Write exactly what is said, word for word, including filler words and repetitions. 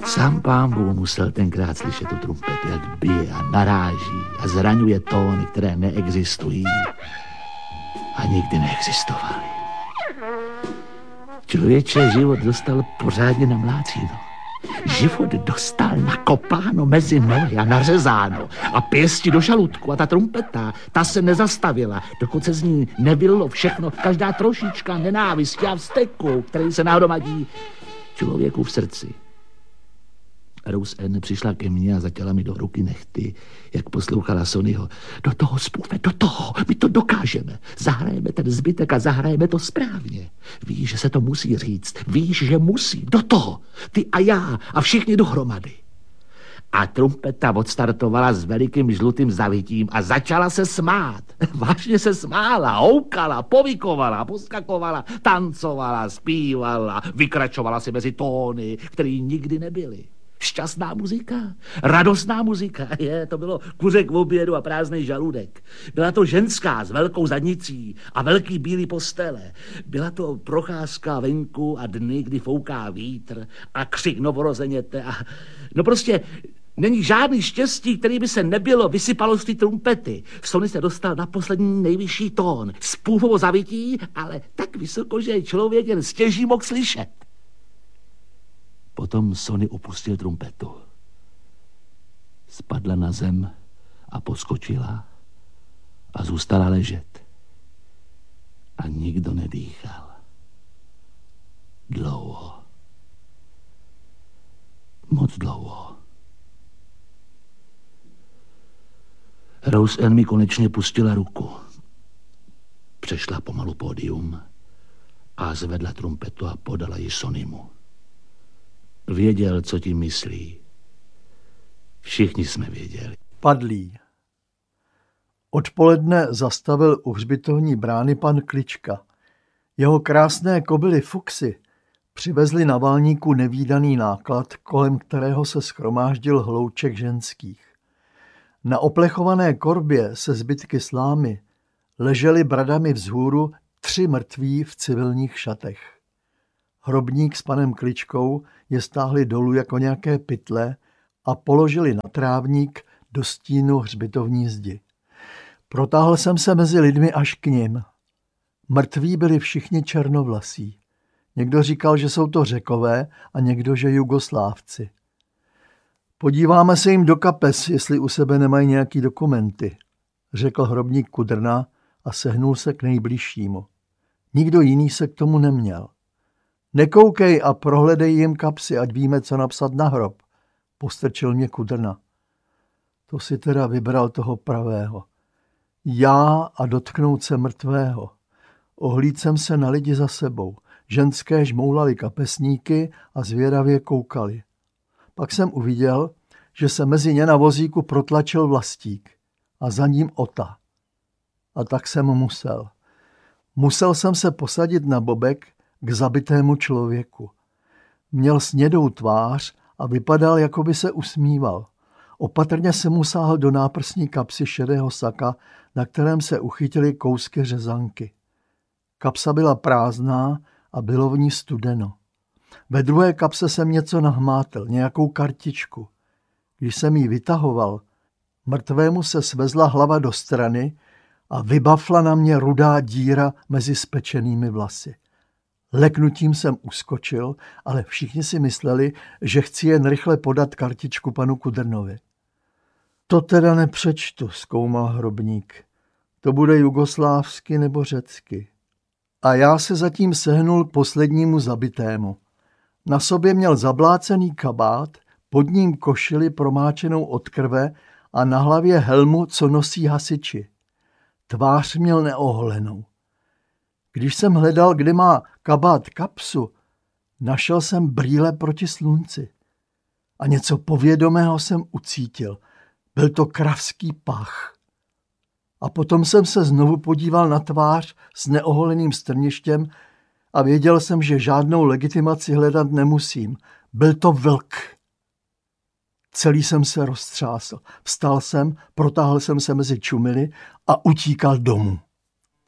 Sám pán Bůh musel tenkrát slyšet tu trumpetu, jak bije a naráží a zraňuje tóny, které neexistují a nikdy neexistovaly. Člověče život dostal pořádně na mlácino. Život dostal nakopáno mezi nohy a nařezáno a pěsti do žaludku a ta trumpeta, ta se nezastavila, dokud se z ní nevylilo všechno, každá trošička nenávisti a vzteku, který se nahromadí člověku v srdci. Rose Ann přišla ke mně a zatěla mi do ruky nechty, jak poslouchala Sonnyho. Do toho, způve, do toho, my to dokážeme. Zahrajeme ten zbytek a zahrajeme to správně. Víš, že se to musí říct, víš, že musí, do toho, ty a já a všichni dohromady. A trumpeta odstartovala s velikým žlutým zavitím a začala se smát. Vážně se smála, houkala, povykovala, poskakovala, tancovala, zpívala, vykračovala si mezi tóny, které nikdy nebyly. Šťastná muzika, radostná muzika, je, to bylo kuřek v obědu a prázdný žaludek. Byla to ženská s velkou zadnicí a velký bílý postele. Byla to procházka venku a dny, kdy fouká vítr a křik novorozeněte a... No prostě není žádný štěstí, který by se nebylo, vysypalo z té trumpety. Sonny se dostal na poslední nejvyšší tón, spůvovo zavití, ale tak vysoko, že člověk jen stěží mohl slyšet. Potom Sonny opustil trumpetu. Spadla na zem a poskočila a zůstala ležet. A nikdo nedýchal. Dlouho. Moc dlouho. Rose Ann mi konečně pustila ruku. Přešla pomalu pódium a zvedla trumpetu a podala ji Sonnymu. Věděl, co tím myslí. Všichni jsme věděli. Padlý. Odpoledne zastavil u hřbitovní brány pan Klička. Jeho krásné kobily Fuxy přivezli na Valníku nevídaný náklad, kolem kterého se shromáždil hlouček ženských. Na oplechované korbě se zbytky slámy leželi bradami vzhůru tři mrtví v civilních šatech. Hrobník s panem Kličkou je stáhli dolů jako nějaké pytle a položili na trávník do stínu hřbitovní zdi. Protáhl jsem se mezi lidmi až k nim. Mrtví byli všichni černovlasí. Někdo říkal, že jsou to Řekové a někdo, že Jugoslávci. Podíváme se jim do kapes, jestli u sebe nemají nějaký dokumenty, řekl hrobník Kudrna a sehnul se k nejbližšímu. Nikdo jiný se k tomu neměl. Nekoukej a prohledej jim kapsy, ať víme, co napsat na hrob, postrčil mě Kudrna. To si teda vybral toho pravého. Já a dotknout se mrtvého. Ohlíd jsem se na lidi za sebou. Ženské žmoulali kapesníky a zvěravě koukali. Pak jsem uviděl, že se mezi ně na vozíku protlačil Vlastík a za ním Ota. A tak jsem musel. Musel jsem se posadit na bobek k zabitému člověku. Měl snědou tvář a vypadal, jako by se usmíval. Opatrně jsem mu sáhl do náprsní kapsy šedého saka, na kterém se uchytily kousky řezanky. Kapsa byla prázdná a bylo v ní studeno. Ve druhé kapse jsem něco nahmátl, nějakou kartičku. Když jsem ji vytahoval, mrtvému se svezla hlava do strany a vybafla na mě rudá díra mezi spečenými vlasy. Leknutím jsem uskočil, ale všichni si mysleli, že chci jen rychle podat kartičku panu Kudrnovi. To teda nepřečtu, zkoumal hrobník. To bude jugoslávsky nebo řecky. A já se zatím sehnul k poslednímu zabitému. Na sobě měl zablácený kabát, pod ním košili promáčenou od krve a na hlavě helmu, co nosí hasiči. Tvář měl neoholenou. Když jsem hledal, kde má kabát kapsu, našel jsem brýle proti slunci. A něco povědomého jsem ucítil. Byl to kravský pach. A potom jsem se znovu podíval na tvář s neoholeným strništěm a věděl jsem, že žádnou legitimaci hledat nemusím. Byl to vlk. Celý jsem se roztřásl. Vstal jsem, protáhl jsem se mezi čumily a utíkal domů.